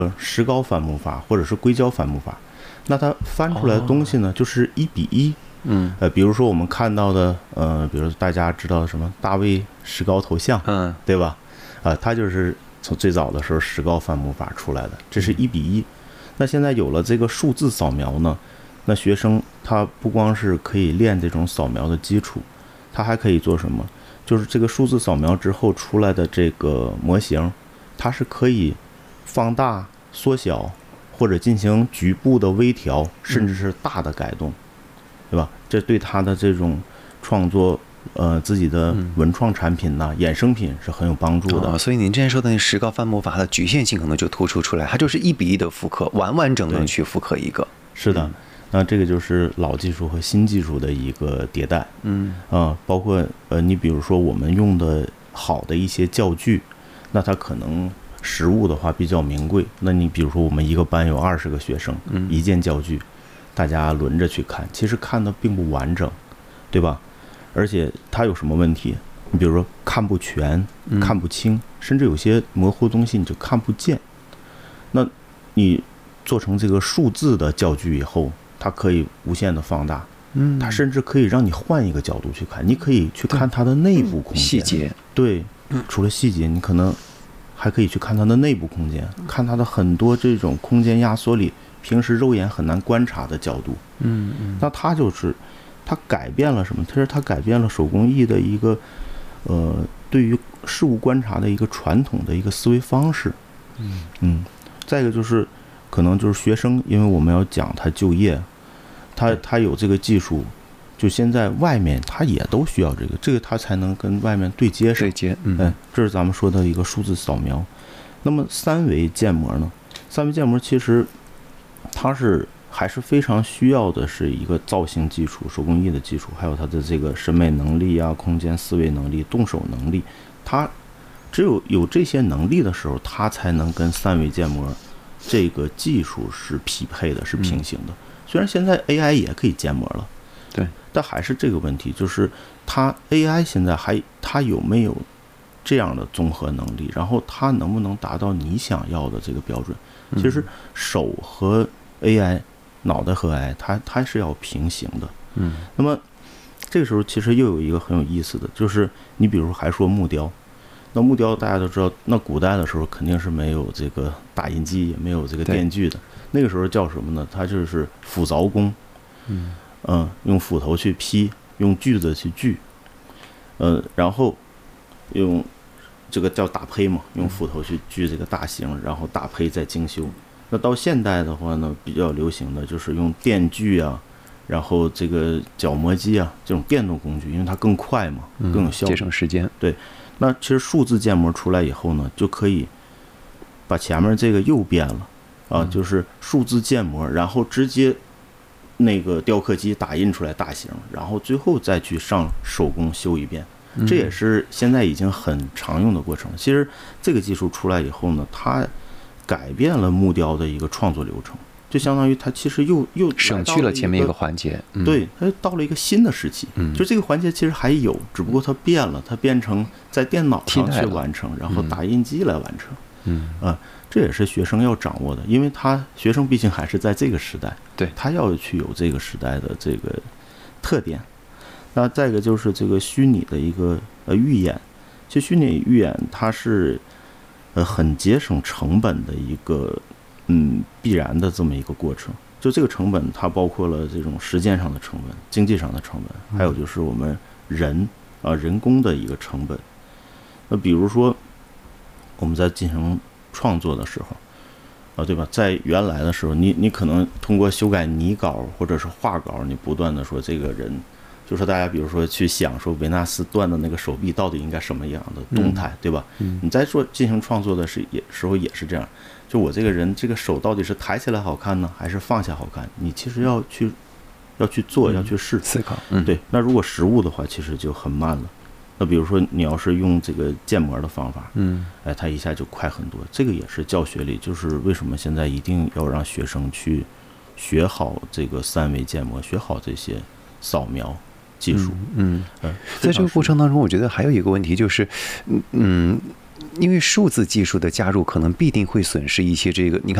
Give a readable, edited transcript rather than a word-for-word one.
石膏翻木法或者是硅胶翻木法，那它翻出来的东西呢，就是1:1。比如说我们看到的，比如大家知道什么大卫石膏头像，对吧？它就是从最早的时候石膏翻木法出来的，这是1:1。那现在有了这个数字扫描呢，那学生他不光是可以练这种扫描的基础，他还可以做什么？就是这个数字扫描之后出来的这个模型，它是可以放大、缩小，或者进行局部的微调，甚至是大的改动，对吧？这对他的这种创作，自己的文创产品呐、衍生品是很有帮助的。 所以您之前说的那石膏翻木法的局限性可能就突出出来，它就是1:1的复刻，完整的去复刻一个。 是的。那这个就是老技术和新技术的一个迭代，包括你比如说我们用的好的一些教具，那它可能实物的话比较名贵，那你比如说我们一个班有20个学生，一件教具，大家轮着去看，其实看的并不完整，对吧？而且它有什么问题？你比如说看不全、看不清，甚至有些模糊的东西你就看不见。那你做成这个数字的教具以后，它可以无限的放大，它甚至可以让你换一个角度去看，你可以去看它的内部空间细节， 对，除了细节，你可能还可以去看它的内部空间，看它的很多这种空间压缩里平时肉眼很难观察的角度，那它就是它改变了什么？它改变了手工艺的一个对于事物观察的一个传统的一个思维方式，再一个就是可能就是学生，因为我们要讲他就业。他有这个技术，就现在外面他也都需要这个他才能跟外面对接上。这是咱们说的一个数字扫描。那么三维建模呢？三维建模其实它还是非常需要的是一个造型基础、手工艺的基础，还有它的这个审美能力啊、空间思维能力、动手能力。它只有这些能力的时候，它才能跟三维建模这个技术是匹配的，是平行的。虽然现在 AI 也可以建模了， 对， 但还是这个问题，就是它 AI 现在它有没有这样的综合能力，然后它能不能达到你想要的这个标准？其实手和 AI， 脑袋和 AI， 它是要平行的。那么这个时候其实又有一个很有意思的，就是你比如说还说木雕，那木雕大家都知道，那古代的时候肯定是没有这个打印机，也没有这个电锯的。那个时候叫什么呢？它就是斧凿工，用斧头去劈，用锯子去锯，然后用这个叫打胚嘛，用斧头去锯这个大形，然后打胚再精修。那到现代的话呢，比较流行的就是用电锯啊，然后这个角磨机啊这种电动工具，因为它更快嘛，更有效率， 节省时间。 对，那其实数字建模出来以后呢，就可以把前面这个又变了。就是数字建模，然后直接那个雕刻机打印出来大型，然后最后再去上手工修一遍，这也是现在已经很常用的过程。其实这个技术出来以后呢，它改变了木雕的一个创作流程，就相当于它其实又省去了前面一个环节， 对，它到了一个新的时期。就这个环节其实还有，只不过它变了，它变成在电脑上去完成，然后打印机来完成。这也是学生要掌握的，因为学生毕竟还是在这个时代， 对， 他要去有这个时代的这个特点。那再一个就是这个虚拟的一个预演，其实虚拟预演它是很节省成本的一个必然的这么一个过程。就这个成本，它包括了这种时间上的成本、经济上的成本，还有就是我们人工的一个成本。那比如说我们在进行创作的时候，对吧？在原来的时候，你可能通过修改拟稿或者是画稿，你不断的说这个人，就说大家比如说去想说维纳斯断的那个手臂到底应该什么样的动态，对吧？你在进行创作的时候也是这样，就我这个人这个手到底是抬起来好看呢，还是放下好看？你其实要去做，要去试思考。 对，那如果实物的话，其实就很慢了。那比如说你要是用这个建模的方法，它一下就快很多。这个也是教学里，就是为什么现在一定要让学生去学好这个三维建模，学好这些扫描技术。 在这个过程当中，我觉得还有一个问题就是， 因为数字技术的加入，可能必定会损失一些这个。你看。